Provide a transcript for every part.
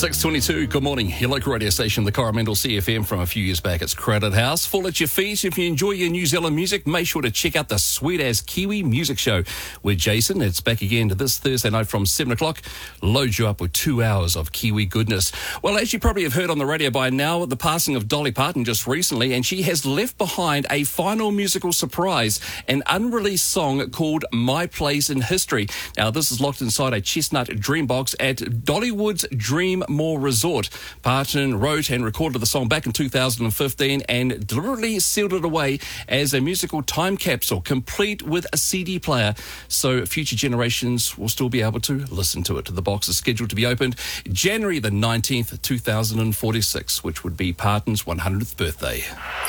6:22, good morning. Your local radio station, the Coromandel CFM from a few years back. It's Crowded House, full at your feet. If you enjoy your New Zealand music, make sure to check out the Sweet As Kiwi Music Show with Jason. It's back again this Thursday night from 7 o'clock. Load you up with 2 hours of Kiwi goodness. Well, as you probably have heard on the radio by now, the passing of Dolly Parton just recently, and she has left behind a final musical surprise, an unreleased song called My Place in History. Now, this is locked inside a chestnut dream box at Dollywood's Dream More Resort. Parton wrote and recorded the song back in 2015 and deliberately sealed it away as a musical time capsule, complete with a CD player, so future generations will still be able to listen to it. The box is scheduled to be opened January the 19th, 2046, which would be Parton's 100th birthday.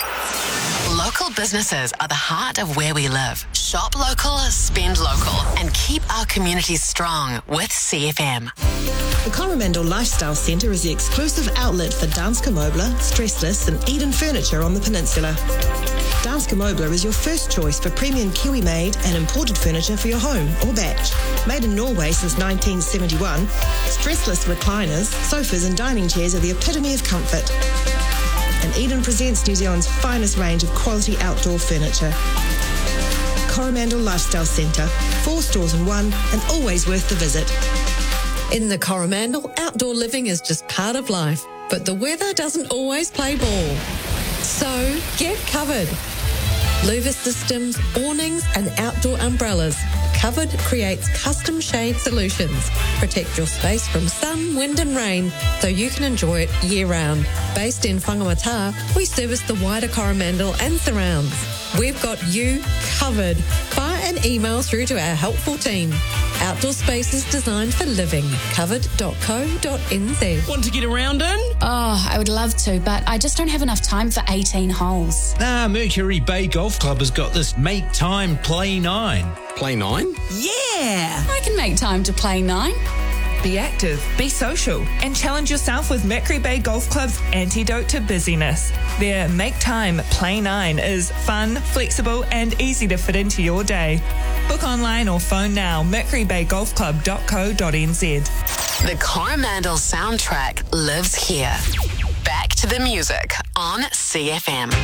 Local businesses are the heart of where we live. Shop local, spend local, and keep our communities strong with CFM. The Coromandel Lifestyle Centre is the exclusive outlet for Danske Møbler, Stressless and Eden Furniture on the peninsula. Danske Møbler is your first choice for premium Kiwi-made and imported furniture for your home or batch. Made in Norway since 1971, stressless recliners, sofas and dining chairs are the epitome of comfort. And Eden presents New Zealand's finest range of quality outdoor furniture. Coromandel Lifestyle Centre, 4 stores in one, and always worth the visit. In the Coromandel, outdoor living is just part of life, but the weather doesn't always play ball. So get covered. Louver systems, awnings and outdoor umbrellas. Covered creates custom shade solutions. Protect your space from sun, wind and rain so you can enjoy it year round. Based in Whangamata, we service the wider Coromandel and surrounds. We've got you covered. Fire an email through to our helpful team. Outdoor spaces designed for living. Covered.co.nz. Want to get around in? Oh, I would love to, but I just don't have enough time for 18 holes. Mercury Bay Golf Club has got this Make Time Play 9. Play 9? Yeah! I can make time to play 9. Be active, be social, and challenge yourself with Mercury Bay Golf Club's antidote to busyness. Their Make Time Play 9 is fun, flexible, and easy to fit into your day. Book online or phone now, mercurybaygolfclub.co.nz. The Coromandel soundtrack lives here. Back to the music on CFM.